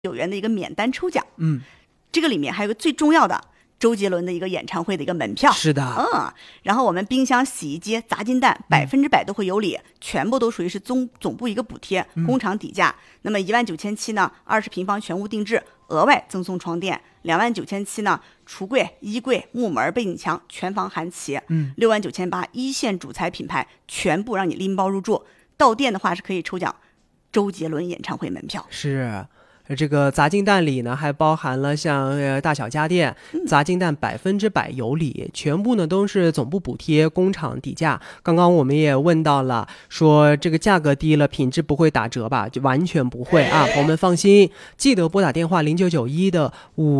元的一个免单抽奖。 这个里面还有个最重要的周杰伦的一个演唱会的一个门票。 是的， 然后我们冰箱、洗衣机、砸金蛋100%都会有礼，全部都属于是总部一个补贴，工厂底价。那么19700呢，20平方全屋定制，额外赠送床垫；29700呢，橱柜、衣柜、木门、背景墙全房含齐；69800一线主材品牌全部让你拎包入住。到店的话是可以抽奖周杰伦演唱会门票。 是。这个砸金蛋里呢，还包含了像大小家电，砸金蛋100%有礼，全部呢都是总部补贴，工厂底价。刚刚我们也问到了，说这个价格低了，品质不会打折吧？就完全不会啊，朋友们放心，记得拨打电话0991的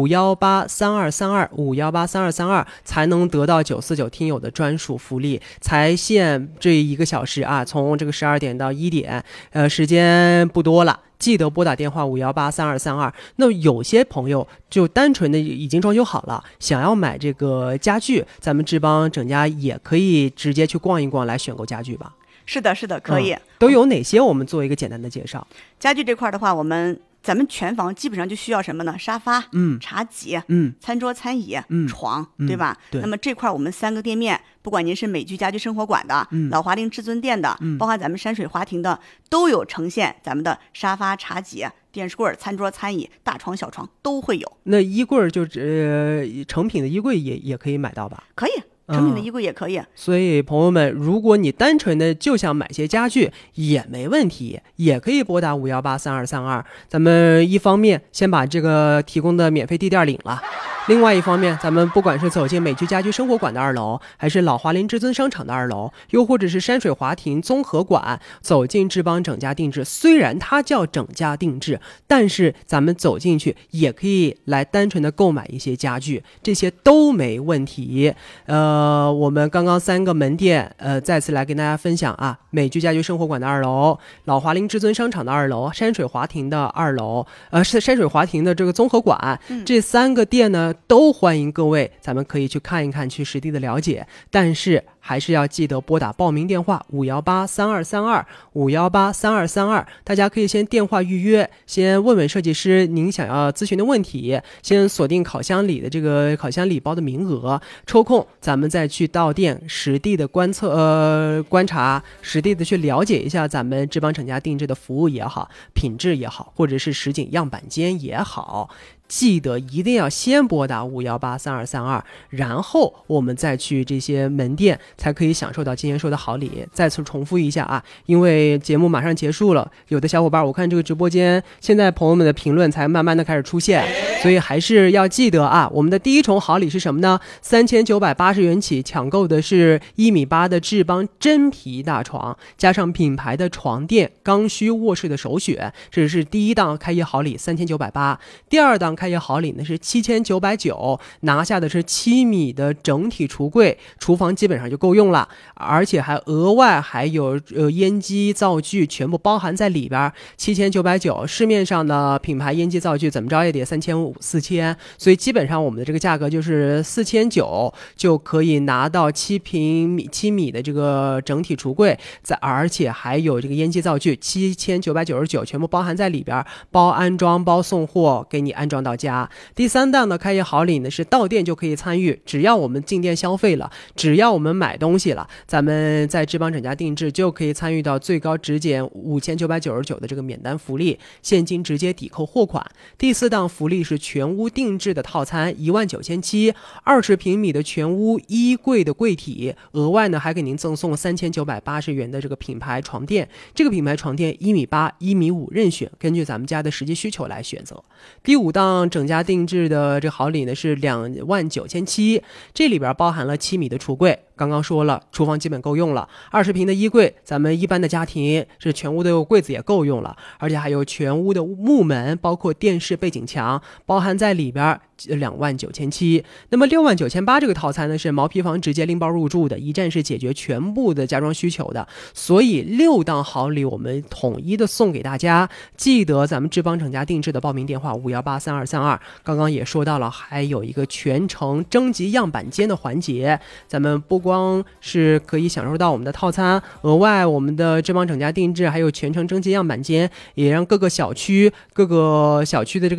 5183232，5183232，才能得到949听友的专属福利，才限这1个小时啊，从这个12点到1点，时间不多了。记得拨打电话5183232。那有些朋友就单纯的已经装修好了，想要买这个家具，咱们志邦整家也可以直接去逛一逛来选购家具吧。 是的，可以。 都有哪些？我们做一个简单的介绍。 家具这块的话，咱们全房基本上就需要什么呢？沙发、茶几、餐桌、餐椅、床，对吧？ 对。 那么这块我们3个店面，不管您是美居家居生活馆的、老华林至尊店的，包含咱们山水华庭的，都有呈现咱们的沙发、茶几、电视柜、餐桌、餐椅、大床、小床都会有。 那衣柜就成品的衣柜也可以买到吧？ 可以。成品的衣柜也可以。 所以朋友们，如果你单纯的就想买些家具也没问题，也可以拨打5183232。咱们一方面先把这个提供的免费地垫领了，另外一方面，咱们不管是走进美居家居生活馆的2楼，还是老华林至尊商场的2楼，又或者是山水华庭综合馆，走进志邦整家定制，虽然它叫整家定制，但是咱们走进去也可以来单纯的购买一些家具，这些都没问题。我们刚刚3个门店再次来跟大家分享啊，美居家居生活馆的2楼，老华林至尊商场的2楼，山水华庭的2楼，是山水华庭的这个综合馆，这3个店呢都欢迎各位，咱们可以去看一看，去实地的了解，但是还是要记得拨打报名电话5183232，5183232，大家可以先电话预约，先问问设计师您想要咨询的问题，先锁定烤箱里的这个烤箱礼包的名额，抽空咱们再去到店实地的观察，实地的去了解一下咱们志邦整家定制的服务也好，品质也好，或者是实景样板间也好，记得一定要先拨打5183232，然后我们再去这些门店，才可以享受到今天说的好礼。再次重复一下啊，因为节目马上结束了，有的小伙伴我看这个直播间现在朋友们的评论才慢慢的开始出现，所以还是要记得啊，我们的第一重好礼是什么呢？3980元起抢购的是1.8米的志邦真皮大床，加上品牌的床垫，刚需卧室的首选，这是第一档开业好礼3980。第二档开业好礼呢是7990，拿下的是7米的整体橱柜，厨房基本上就够用了，而且还额外还有烟机灶具全部包含在里边。7990，市面上的品牌烟机灶具怎么着也得3500、4000，所以基本上我们的这个价格就是4900就可以拿到7米的这个整体橱柜，而且还有这个烟机灶具7999全部包含在里边，包安装包送货，给你安装到家。第三档的开业好礼呢是到店就可以参与，只要我们进店消费了，只要我们买东西了，咱们在志邦整家定制就可以参与到最高直减5999的这个免单福利，现金直接抵扣货款。第四档福利是全屋定制的套餐19700，20平米的全屋衣柜的柜体，额外呢还给您赠送3980元的这个品牌床垫，这个品牌床垫1.8米、1.5米任选，根据咱们家的实际需求来选择。第五档整家定制的这好礼呢是29700，这里边包含了7米的橱柜，刚刚说了，厨房基本够用了，20平的衣柜，咱们一般的家庭是全屋的柜子也够用了，而且还有全屋的木门，包括电视背景墙，包含在里边29700。那么69800这个套餐呢是毛坯房直接拎包入住的，一站式解决全部的家装需求的，所以6档好礼我们统一的送给大家。记得咱们志邦整家定制的报名电话5183232，刚刚也说到了，还有一个全程征集样板间的环节，咱们不光是可以享受到我们的套餐，额外我们的这帮整家定制还有全程蒸汽样板间，也让各个小区的这个